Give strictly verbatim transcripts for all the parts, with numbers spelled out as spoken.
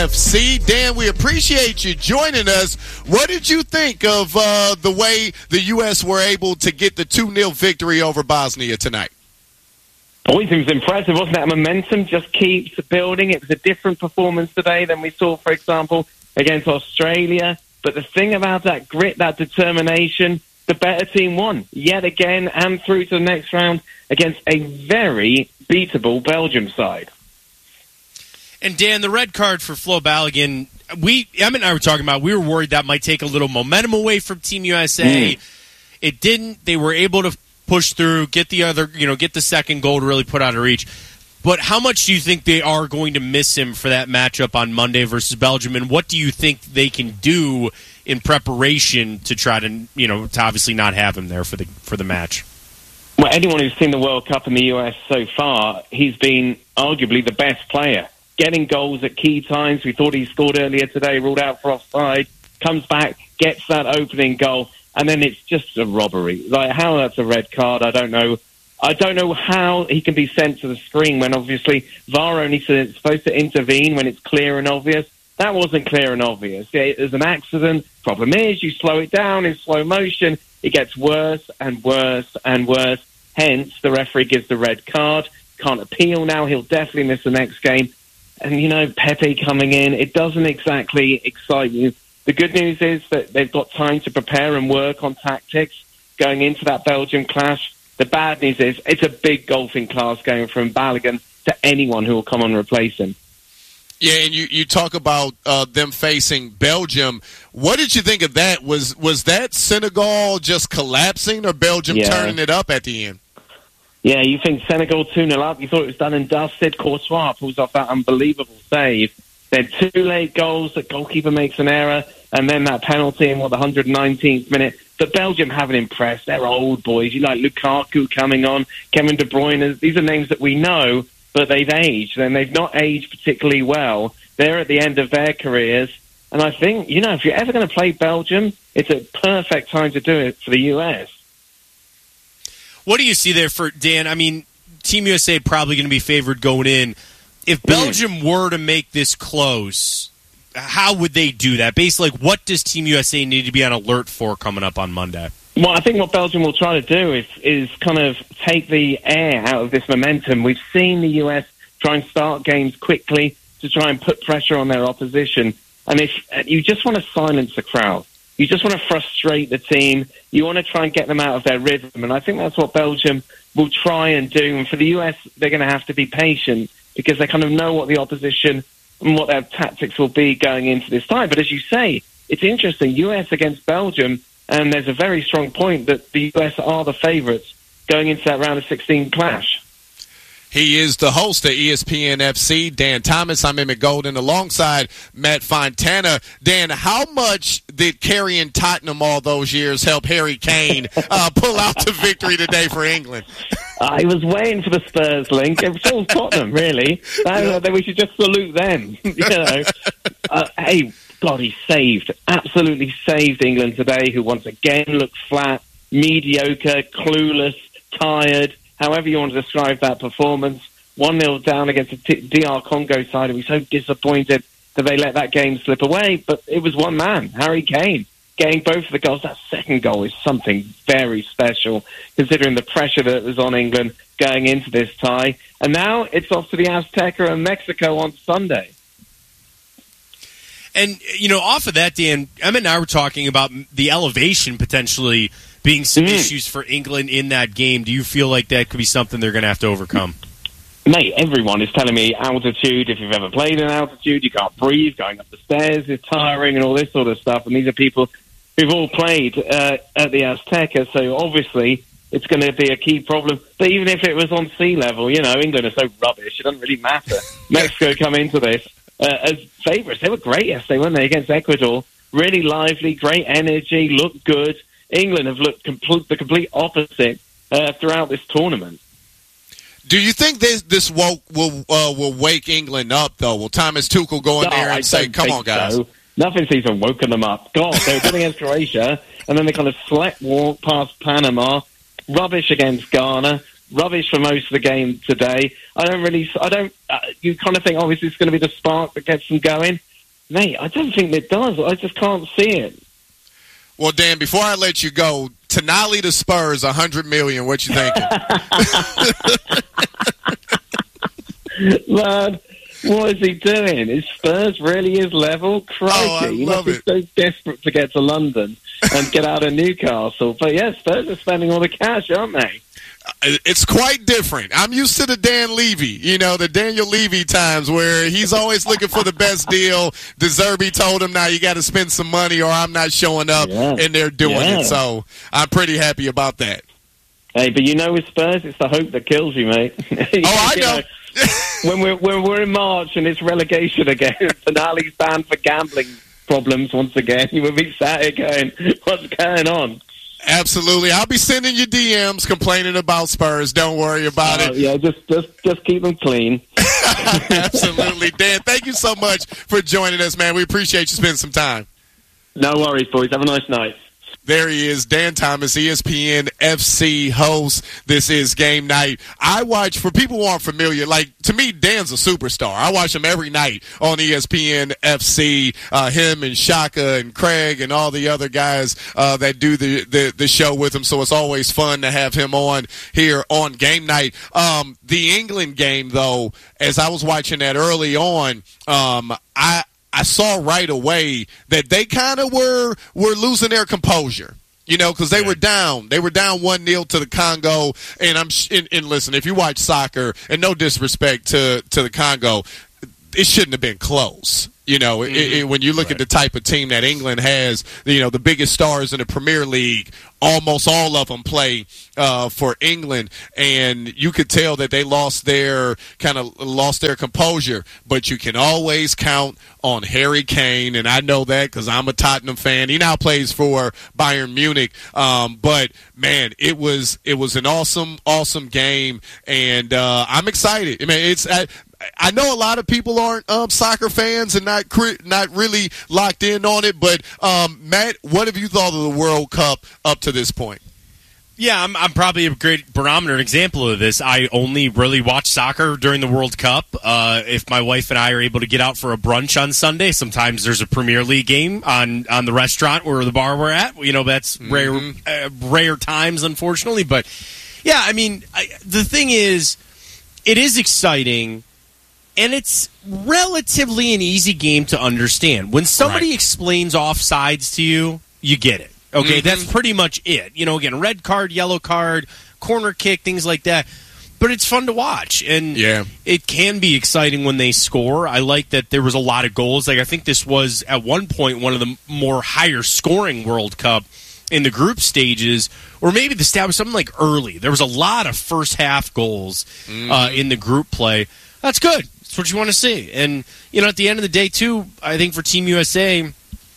F C. Dan, we appreciate you joining us. What did you think of uh, the way the U S were able to get the two nil victory over Bosnia tonight? Always it was impressive, wasn't it? Momentum just keeps building. It was a different performance today than we saw, for example, against Australia. But the thing about that grit, that determination, the better team won yet again and through to the next round against a very beatable Belgium side. And Dan, the red card for Flo Balogun, we, Emmett and I were talking about, we were worried that might take a little momentum away from Team U S A. Mm. It didn't. They were able to push through, get the other, you know, get the second goal to really put out of reach. But how much do you think they are going to miss him for that matchup on Monday versus Belgium? And what do you think they can do in preparation to try to, you know, to obviously not have him there for the for the match? Well, anyone who's seen the World Cup in the U S so far, he's been arguably the best player. Getting goals at key times. We thought he scored earlier today, ruled out for offside, comes back, gets that opening goal, and then it's just a robbery. Like, how that's a red card, I don't know. I don't know how he can be sent to the screen when obviously V A R only is supposed to intervene when it's clear and obvious. That wasn't clear and obvious. It was an accident. Problem is, you slow it down in slow motion, it gets worse and worse and worse. Hence, the referee gives the red card. Can't appeal now. He'll definitely miss the next game. And, you know, Pepe coming in, it doesn't exactly excite you. The good news is that they've got time to prepare and work on tactics going into that Belgium clash. The bad news is it's a big golfing class going from Balogun to anyone who will come on and replace him. Yeah, and you, you talk about uh, them facing Belgium. What did you think of that? Was was that Senegal just collapsing or Belgium yeah. turning it up at the end? Yeah, you think Senegal two nil up. You thought it was done and dusted. Courtois pulls off that unbelievable save. Then two late goals. The goalkeeper makes an error. And then that penalty in, what, the one hundred nineteenth minute. But Belgium haven't impressed. They're old boys. You like Lukaku coming on, Kevin De Bruyne. These are names that we know, but they've aged. And they've not aged particularly well. They're at the end of their careers. And I think, you know, if you're ever going to play Belgium, it's a perfect time to do it for the U S. What do you see there for, Dan? I mean, Team U S A probably going to be favored going in. If Belgium mm. were to make this close, how would they do that? Basically, like, what does Team U S A need to be on alert for coming up on Monday? Well, I think what Belgium will try to do is, is kind of take the air out of this momentum. We've seen the U S try and start games quickly to try and put pressure on their opposition. And if you just want to silence the crowd, you just want to frustrate the team, you want to try and get them out of their rhythm. And I think that's what Belgium will try and do. And for the U S, they're going to have to be patient because they kind of know what the opposition and what their tactics will be going into this time. But as you say, it's interesting, U S against Belgium, and there's a very strong point that the U S are the favourites going into that round of sixteen clash. He is the host of E S P N F C, Dan Thomas. I'm Emmett Golden alongside Matt Fontana. Dan, how much did carrying Tottenham all those years help Harry Kane uh, pull out the victory today for England? I was waiting for the Spurs link. So was Tottenham, really. Uh, we should just salute them. you know. Uh, hey, God, he saved, absolutely saved England today, who once again looked flat, mediocre, clueless, tired. However you want to describe that performance, one nil down against the D R Congo side, and we're so disappointed that they let that game slip away. But it was one man, Harry Kane, getting both of the goals. That second goal is something very special, considering the pressure that was on England going into this tie. And now it's off to the Azteca and Mexico on Sunday. And, you know, off of that, Dan, Emmett and I were talking about the elevation potentially being some mm. issues for England in that game. Do you feel like that could be something they're going to have to overcome? Mate, everyone is telling me altitude. If you've ever played in altitude, you can't breathe. Going up the stairs is tiring and all this sort of stuff. And these are people who've all played uh, at the Azteca, so obviously it's going to be a key problem. But even if it was on sea level, you know, England are so rubbish, it doesn't really matter. Mexico come into this uh, as favourites. They were great yesterday, weren't they, against Ecuador? Really lively, great energy, looked good. England have looked complete, the complete opposite uh, throughout this tournament. Do you think this this woke will uh, will wake England up, though? Will Thomas Tuchel go in no, there and I say, come on, guys? So. Nothing seems to have woken them up. God, they were good against Croatia, and then they kind of slept walk past Panama. Rubbish against Ghana. Rubbish for most of the game today. I don't really, I don't, uh, you kind of think, oh, is this going to be the spark that gets them going? Mate, I don't think it does. I just can't see it. Well, Dan, before I let you go, Tonali to Spurs, one hundred million dollars. What you thinking? Man, what is he doing? Is Spurs really his level? Crikey. Oh, I he love must be so desperate to get to London and get out of Newcastle. But, yeah, Spurs are spending all the cash, aren't they? It's quite different. I'm used to the Dan Levy, you know, the Daniel Levy times where he's always looking for the best deal. De Zerbi told him, now you got to spend some money or I'm not showing up, yeah. and they're doing yeah. it. So I'm pretty happy about that. Hey, but you know with Spurs, it's the hope that kills you, mate. you oh, I know. know when, we're, when we're in March and it's relegation again, Tonali's banned for gambling problems once again, you would be sat here going, what's going on? Absolutely. I'll be sending you D Ms complaining about Spurs. Don't worry about uh, it. Yeah, just, just just keep them clean. Absolutely. Dan, thank you so much for joining us, man. We appreciate you spending some time. No worries, boys. Have a nice night. There he is, Dan Thomas, E S P N F C host. This is Game Night. I watch, for people who aren't familiar, like, to me, Dan's a superstar. I watch him every night on E S P N F C, uh, him and Shaka and Craig and all the other guys uh, that do the, the, the show with him, so it's always fun to have him on here on Game Night. Um, the England game, though, as I was watching that early on, um, I I saw right away that they kind of were were losing their composure, you know, because they yeah. were down. They were down one nil to the Congo. And I'm and, and listen, if you watch soccer, and no disrespect to, to the Congo, it shouldn't have been close. You know, mm-hmm. it, it, when you look right. at the type of team that England has, you know, the biggest stars in the Premier League, almost all of them play uh, for England, and you could tell that they lost their kind of lost their composure. But you can always count on Harry Kane, and I know that because I'm a Tottenham fan. He now plays for Bayern Munich, um, but man, it was it was an awesome, awesome game, and uh, I'm excited. I mean, it's. I, I know a lot of people aren't um, soccer fans and not not really locked in on it, but um, Matt, what have you thought of the World Cup up to this point? Yeah, I'm, I'm probably a great barometer example of this. I only really watch soccer during the World Cup. Uh, if my wife and I are able to get out for a brunch on Sunday, sometimes there's a Premier League game on, on the restaurant or the bar we're at. You know, that's mm-hmm. rare uh, rare times, unfortunately. But, yeah, I mean, I, the thing is, it is exciting. And it's relatively an easy game to understand. When somebody right. explains offsides to you, you get it. Okay, mm-hmm. That's pretty much it. You know, again, red card, yellow card, corner kick, things like that. But it's fun to watch, and yeah. it can be exciting when they score. I like that there was a lot of goals. Like I think this was, at one point, one of the more higher-scoring World Cup in the group stages, or maybe the stat was something like early. There was a lot of first-half goals mm-hmm. uh, in the group play. That's good. That's what you want to see. And, you know, at the end of the day, too, I think for Team U S A,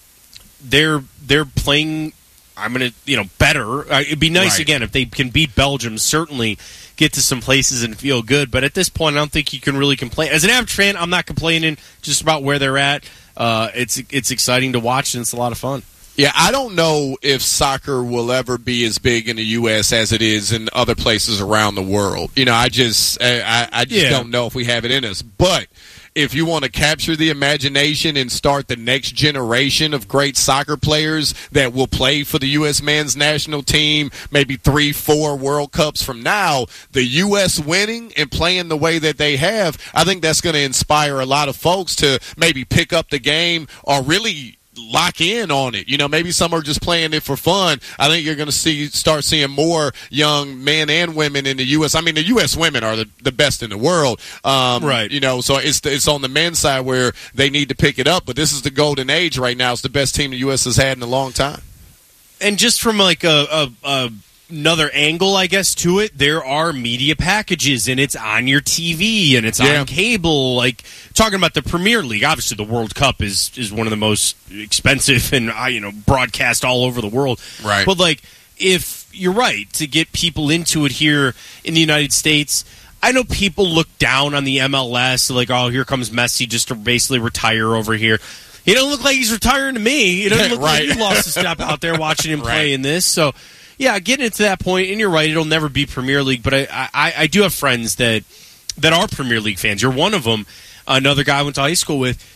they're they're playing, I'm going to, you know, better. Uh, it'd be nice, right. again, if they can beat Belgium, certainly get to some places and feel good. But at this point, I don't think you can really complain. As an average fan, I'm not complaining just about where they're at. Uh, it's it's exciting to watch, and it's a lot of fun. Yeah, I don't know if soccer will ever be as big in the U S as it is in other places around the world. You know, I just I, I just yeah. don't know if we have it in us. But if you want to capture the imagination and start the next generation of great soccer players that will play for the U S men's national team, maybe three, four World Cups from now, the U S winning and playing the way that they have, I think that's going to inspire a lot of folks to maybe pick up the game or really lock in on it. You know, maybe some are just playing it for fun. I think you're going to see start seeing more young men and women in the U S. I mean, the U S women are the, the best in the world. Um, right. You know, so it's it's on the men's side where they need to pick it up. But this is the golden age right now. It's the best team the U S has had in a long time. And just from like a, a, a another angle, I guess, to it, there are media packages, and it's on your T V, and it's yeah. on cable. Like, talking about the Premier League, obviously the World Cup is, is one of the most expensive and, uh, you know, broadcast all over the world. Right. But, like, if you're right, to get people into it here in the United States, I know people look down on the M L S, like, oh, here comes Messi just to basically retire over here. He doesn't look like he's retiring to me. He doesn't look right. like he lost a step out there watching him right. play in this. So, yeah, getting it to that point, and you're right, it'll never be Premier League, but I, I, I do have friends that that are Premier League fans. You're one of them. Another guy I went to high school with, like,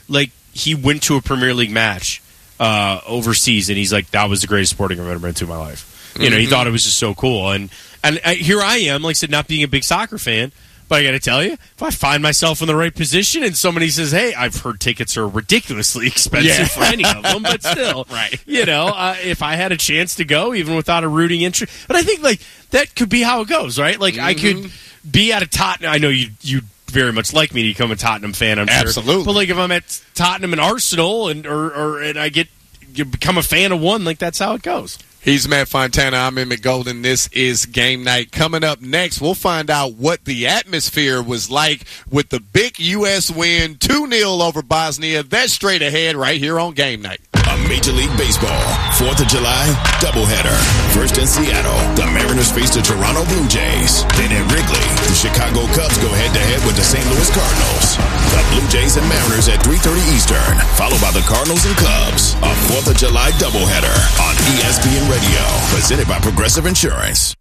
he went to a Premier League match uh, overseas, and he's like, that was the greatest sporting event I've ever been to in my life. You know, mm-hmm. he thought it was just so cool. And, and uh, here I am, like I said, not being a big soccer fan, but I got to tell you, if I find myself in the right position and somebody says, hey, I've heard tickets are ridiculously expensive yeah. for any of them, but still, right. you know, uh, if I had a chance to go, even without a rooting interest. But I think, like, that could be how it goes, right? Like, mm-hmm. I could be at a Tottenham. I know you you very much like me to become a Tottenham fan, I'm sure. Absolutely. But, like, if I'm at Tottenham and Arsenal and, or, or, and I get you become a fan of one, like, that's how it goes. He's Matt Fontana. I'm Emmett Golden. This is Game Night. Coming up next, we'll find out what the atmosphere was like with the big U S win, two nil over Bosnia. That's straight ahead right here on Game Night. A Major League Baseball fourth of July doubleheader. First in Seattle, the Mariners face the Toronto Blue Jays. Then in Wrigley, the Chicago Cubs go head-to-head with the Saint Louis Cardinals. The Blue Jays and Mariners at three thirty Eastern, followed by the Cardinals and Cubs. A fourth of July doubleheader on E S P N Radio, presented by Progressive Insurance.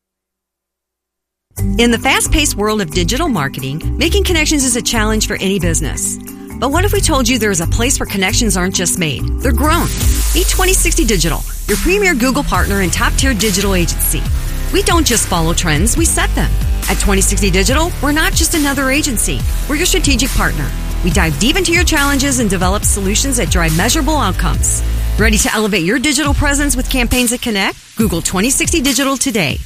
In the fast-paced world of digital marketing, making connections is a challenge for any business. But what if we told you there is a place where connections aren't just made, they're grown? Meet twenty sixty Digital, your premier Google partner and top-tier digital agency. We don't just follow trends, we set them. At twenty sixty Digital, we're not just another agency, we're your strategic partner. We dive deep into your challenges and develop solutions that drive measurable outcomes. Ready to elevate your digital presence with campaigns that connect? Google twenty sixty Digital today.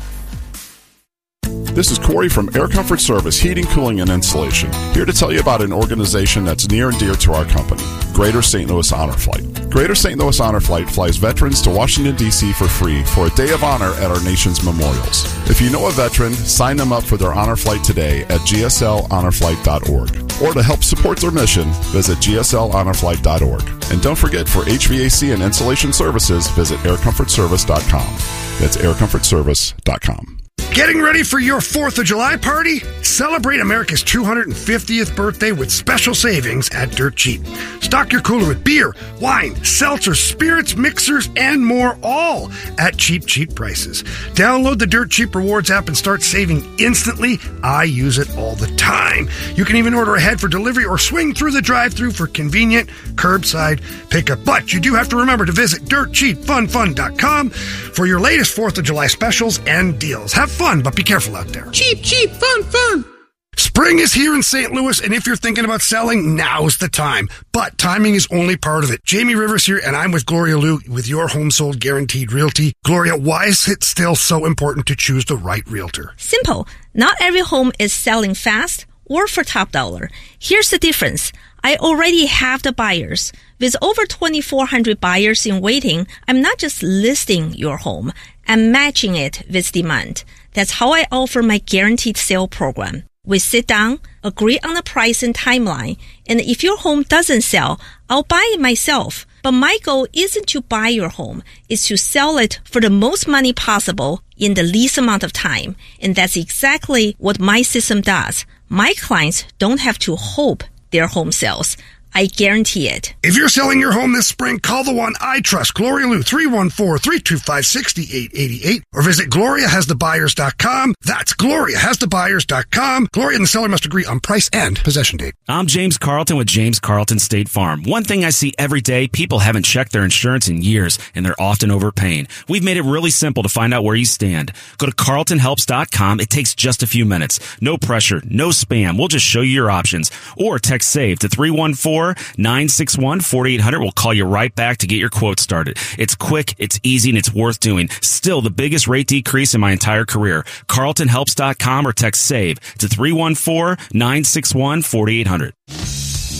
This is Corey from Air Comfort Service Heating, Cooling, and Insulation, here to tell you about an organization that's near and dear to our company, Greater Saint Louis Honor Flight. Greater Saint Louis Honor Flight flies veterans to Washington, D C for free for a day of honor at our nation's memorials. If you know a veteran, sign them up for their honor flight today at g s l honor flight dot org. Or to help support their mission, visit g s l honor flight dot org. And don't forget, for H V A C and insulation services, visit air comfort service dot com. That's air comfort service dot com. Getting ready for your fourth of July party? Celebrate America's two hundred fiftieth birthday with special savings at Dirt Cheap. Stock your cooler with beer, wine, seltzers, spirits, mixers, and more, all at cheap, cheap prices. Download the Dirt Cheap Rewards app and start saving instantly. I use it all the time. You can even order ahead for delivery or swing through the drive-thru for convenient curbside pickup. But you do have to remember to visit dirt cheap fun fun dot com for your latest fourth of July specials and deals. Have fun, but be careful out there. Cheap, cheap, fun, fun. Spring is here in Saint Louis, and if you're thinking about selling, now's the time. But timing is only part of it. Jamie Rivers here, and I'm with Gloria Liu with Your Home Sold Guaranteed Realty. Gloria, why is it still so important to choose the right realtor? Simple. Not every home is selling fast or for top dollar. Here's the difference. I already have the buyers. With over twenty-four hundred buyers in waiting, I'm not just listing your home. I'm matching it with demand. That's how I offer my guaranteed sale program. We sit down, agree on the price and timeline, and if your home doesn't sell, I'll buy it myself. But my goal isn't to buy your home, it's to sell it for the most money possible in the least amount of time. And that's exactly what my system does. My clients don't have to hope their home sells. I guarantee it. If you're selling your home this spring, call the one I trust, Gloria Liu, three one four, three two five, six eight eight eight, or visit gloria has the buyers dot com. That's gloria has the buyers dot com. Gloria and the seller must agree on price and possession date. I'm James Carlton with James Carlton State Farm. One thing I see every day, people haven't checked their insurance in years, and they're often overpaying. We've made it really simple to find out where you stand. Go to carlton helps dot com. It takes just a few minutes. No pressure, no spam. We'll just show you your options. Or text SAVE to three one four, nine six one, four eight zero zero. We'll call you right back to get your quote started. It's quick, it's easy, and it's worth doing. Still the biggest rate decrease in my entire career. carlton helps dot com or text SAVE to three one four, nine six one, four eight zero zero.